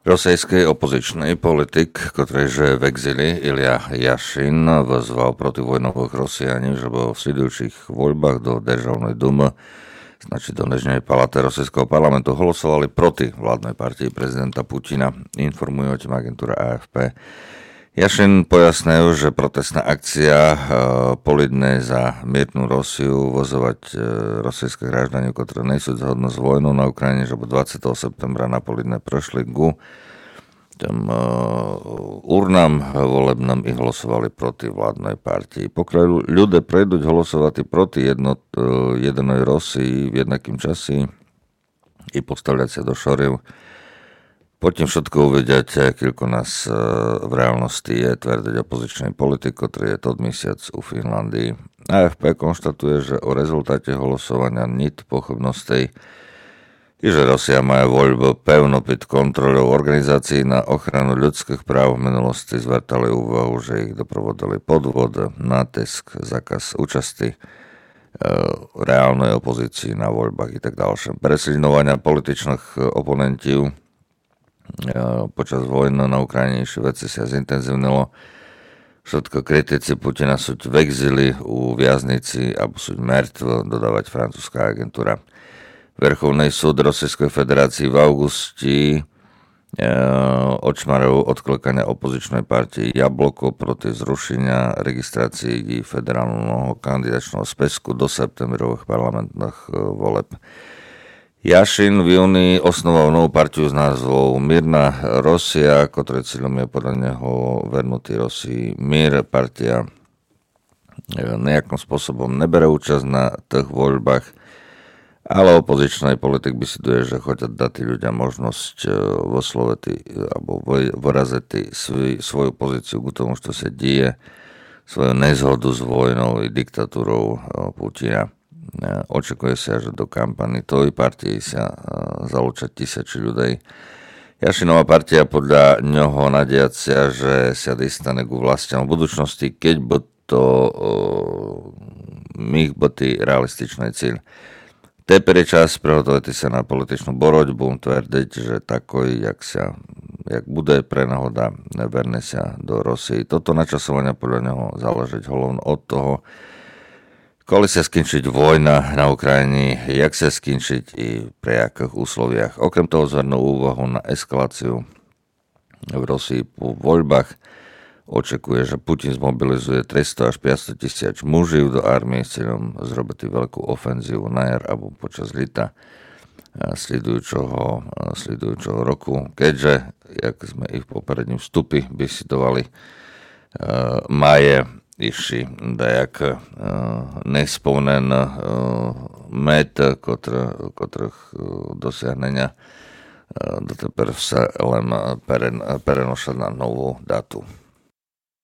Rosijský opozičný politik, ktorý je v exili, Ilja Jašin, vyzval protivojnových Rosijani, že v sledujúcich voľbách do Državnej dumy, znači do Nežnej paláty Rosijského parlamentu, hlasovali proti vládnej partii prezidenta Putina, informuje o tým agentúra AFP. Jašin pojasnil, že protestná akcia polidne za miernu Rosiu vozovať rosijské graždanie, ktoré nejsú zhodno s vojnou na Ukrajine, že 20. septembra na polidne prešli ku urnám volebným i hlasovali proti vládnej partii. Pokiaľ ľudia prejdú hlasovať proti jednej Rosii v jednakým časi i postavľať sa do šoriev, potom všetko uvidíte, koľko nás v reálnosti je, tvrdiť opozičný politik, ktorý je tot mesiac u Finlandii. AFP konštatuje, že o rezultáte hlasovania nič pochybností i že Rosia má voľbu pevno pod kontrolou organizácií na ochranu ľudských práv v minulosti zvrtali úvahu, že ich doprovodili podvod, nátisk, zákaz účasti reálnej opozícii na voľbách i tak ďalšie. Presľadovania političných oponentov počas vojny na Ukrajine veci sa zintenzívnilo. Všetko kritici Putina sú v exili, u viaznici alebo sú mŕtvi, dodávať francúzska agentúra. Verchovný súd Rosijskej federácii v augusti odšmaril odklikania opozičnej partii Jabloko proti zrušenia registrácií federálneho kandidačného spisku do septembrových parlamentných voleb. Jašin v júni osnoval novú partiu s názvou Mírna Rosia, ktorej cieľom je podľa neho vernutý Rosii mír. Partia nejakým spôsobom nebere účasť na tých voľbách, ale opozičný politik by si duje, že chcú dať ľudia možnosť vysloviť alebo vyraziť svoju pozíciu k tomu, čo sa deje, svoju nezhodu s vojnou i diktatúrou Putina. Očakuje sa, že do kampany tej partii sa zalúčia tisíce ľudí. Jašinová partia podľa ňoho nadiacia, že sa dostane ku vlastiam v budúcnosti, keď by to mých byť realističný cieľ. Teper je čas prehotoviť sa na političnú boroďbu, tvrdiť, že takoj, jak bude prenahoda, verne sa do Rosii. Toto načasovanie podľa neho záležiť hlavne od toho, koli sa skončiť vojna na Ukrajine, jak sa skončiť i pre jakých úsloviach. Okrem toho zvrnú úvahu na eskaláciu v Rosii po voľbách. Očakuje, že Putin zmobilizuje 300 až 500 tisíc muží do armie s cieľom zrobiť veľkú ofenzívu na jar alebo počas leta sledujúceho roku. Keďže, jak sme i v popredním vstupi besiedovali, máje išli dajak nespovnen met, ktorých dosiahnenia doteper sa len perenoša na novú datu.